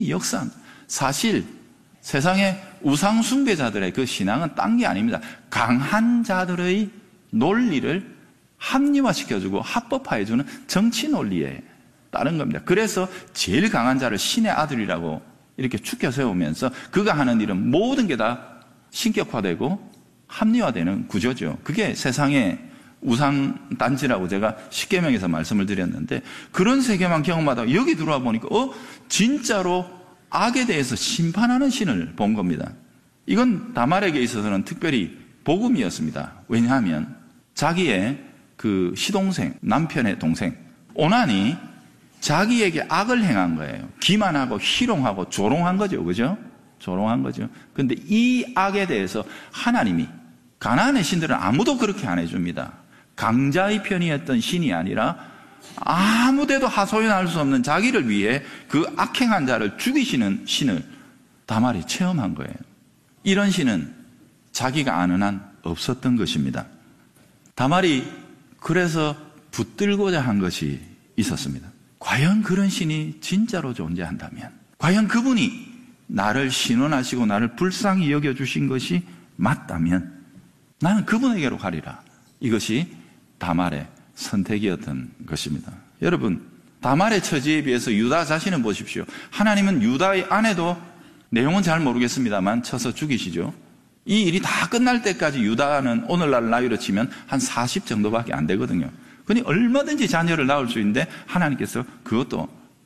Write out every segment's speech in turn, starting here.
역사. 사실 세상의 우상 숭배자들의 그 신앙은 딴 게 아닙니다. 강한 자들의 논리를 합리화시켜주고 합법화해주는 정치 논리에 따른 겁니다. 그래서 제일 강한 자를 신의 아들이라고 이렇게 축켜 세우면서 그가 하는 일은 모든 게 다 신격화되고 합리화되는 구조죠. 그게 세상의 우상단지라고 제가 십계명에서 말씀을 드렸는데, 그런 세계만 경험하다가 여기 들어와 보니까 진짜로 악에 대해서 심판하는 신을 본 겁니다. 이건 다말에게 있어서는 특별히 복음이었습니다. 왜냐하면 자기의 그 시동생, 남편의 동생 오난이 자기에게 악을 행한 거예요. 기만하고 희롱하고 조롱한 거죠. 그죠? 조롱한 거죠. 그런데 이 악에 대해서 하나님이, 가나안의 신들은 아무도 그렇게 안 해줍니다. 강자의 편이었던 신이 아니라 아무데도 하소연할 수 없는 자기를 위해 그 악행한 자를 죽이시는 신을 다말이 체험한 거예요. 이런 신은 자기가 아는 한 없었던 것입니다. 다말이 그래서 붙들고자 한 것이 있었습니다. 과연 그런 신이 진짜로 존재한다면, 과연 그분이 나를 신원하시고 나를 불쌍히 여겨주신 것이 맞다면 나는 그분에게로 가리라. 이것이 다말의 선택이었던 것입니다. 여러분, 다말의 처지에 비해서 유다 자신은 보십시오. 하나님은 유다의 아내도 내용은 잘 모르겠습니다만 쳐서 죽이시죠. 이 일이 다 끝날 때까지 유다는 오늘날 나이로 치면 한 40 정도밖에 안 되거든요. 그러니 얼마든지 자녀를 낳을 수 있는데 하나님께서 그것도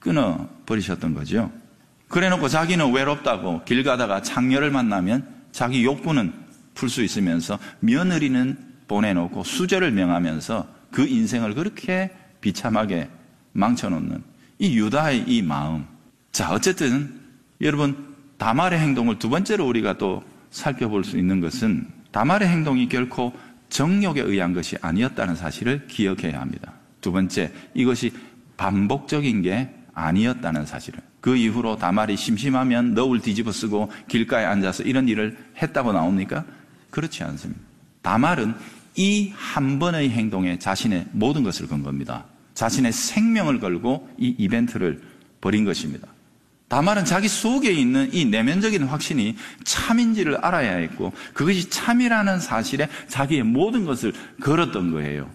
끊어버리셨던 거죠. 그래놓고 자기는 외롭다고 길 가다가 창녀를 만나면 자기 욕구는 풀 수 있으면서 며느리는 보내놓고 수절을 명하면서 그 인생을 그렇게 비참하게 망쳐놓는 이 유다의 이 마음. 자, 어쨌든 여러분, 다말의 행동을 두 번째로 우리가 또 살펴볼 수 있는 것은 다말의 행동이 결코 정욕에 의한 것이 아니었다는 사실을 기억해야 합니다. 두 번째, 이것이 반복적인 게 아니었다는 사실을. 그 이후로 다말이 심심하면 너울 뒤집어 쓰고 길가에 앉아서 이런 일을 했다고 나옵니까? 그렇지 않습니다. 다말은 이 한 번의 행동에 자신의 모든 것을 건 겁니다. 자신의 생명을 걸고 이 이벤트를 벌인 것입니다. 다말은 자기 속에 있는 이 내면적인 확신이 참인지를 알아야 했고, 그것이 참이라는 사실에 자기의 모든 것을 걸었던 거예요.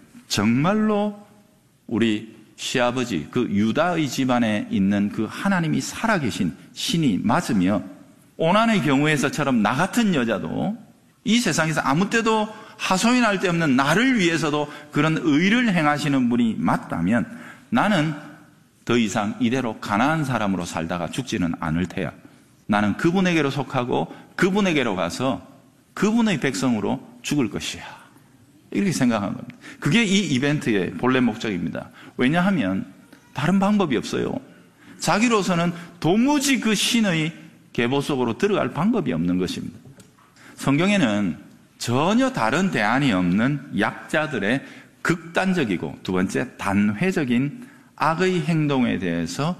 정말로 우리 시아버지, 그 유다의 집안에 있는 그 하나님이 살아계신 신이 맞으며, 오난의 경우에서처럼 나 같은 여자도 이 세상에서 아무 때도 하소연할 데 없는 나를 위해서도 그런 의를 행하시는 분이 맞다면 나는 더 이상 이대로 가난한 사람으로 살다가 죽지는 않을 테야. 나는 그분에게로 속하고 그분에게로 가서 그분의 백성으로 죽을 것이야. 이렇게 생각한 겁니다. 그게 이 이벤트의 본래 목적입니다. 왜냐하면 다른 방법이 없어요. 자기로서는 도무지 그 신의 계보 속으로 들어갈 방법이 없는 것입니다. 성경에는 전혀 다른 대안이 없는 약자들의 극단적이고 두 번째 단회적인 악의 행동에 대해서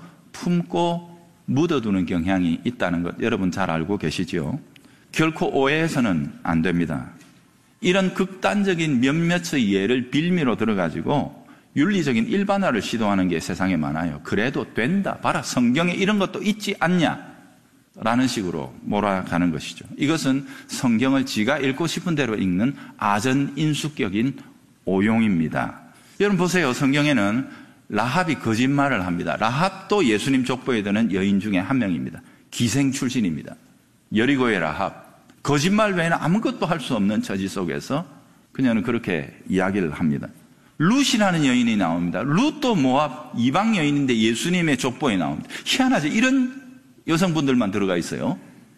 품고 묻어두는 경향이 있다는 것 여러분 잘 알고 계시죠? 결코 오해해서는 안 됩니다. 이런 극단적인 몇몇의 예를 빌미로 들어가지고 윤리적인 일반화를 시도하는 게 세상에 많아요. 그래도 된다. 봐라, 성경에 이런 것도 있지 않냐? 라는 식으로 몰아가는 것이죠. 이것은 성경을 지가 읽고 싶은 대로 읽는 아전인수격인 오용입니다. 여러분 보세요. 성경에는 라합이 거짓말을 합니다. 라합도 예수님 족보에 드는 여인 중에 한 명입니다. 기생 출신입니다. 여리고의 라합. 거짓말 외에는 아무것도 할 수 없는 처지 속에서 그녀는 그렇게 이야기를 합니다. 룻이라는 여인이 나옵니다. 룻도 모압 이방 여인인데 예수님의 족보에 나옵니다. 희한하죠. 이런 여성분들만 들어가 있어요.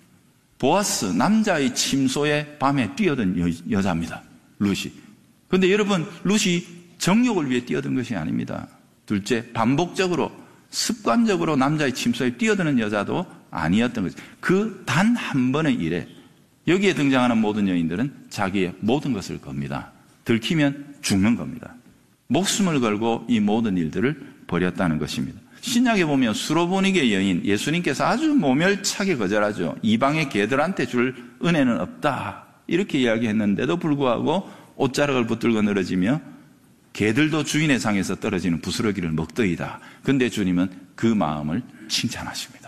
보아스, 남자의 침소에 밤에 뛰어든 여자입니다. 룻이. 그런데 여러분, 룻이 정욕을 위해 뛰어든 것이 아닙니다. 둘째, 반복적으로 습관적으로 남자의 침소에 뛰어드는 여자도 아니었던 거죠. 그 단 한 번의 일에 여기에 등장하는 모든 여인들은 자기의 모든 것을 겁니다. 들키면 죽는 겁니다. 목숨을 걸고 이 모든 일들을 벌였다는 것입니다. 신약에 보면 수로보니게 여인, 예수님께서 아주 모멸차게 거절하죠. 이방의 개들한테 줄 은혜는 없다. 이렇게 이야기했는데도 불구하고 옷자락을 붙들고 늘어지며 개들도 주인의 상에서 떨어지는 부스러기를 먹더이다. 근데 주님은 그 마음을 칭찬하십니다.